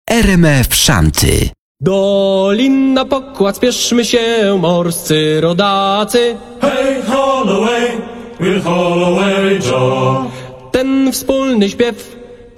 RMF Szanty. Do lin na pokład spieszmy się, morscy rodacy. Hey, Holloway, Will Holloway Joe. Ten wspólny śpiew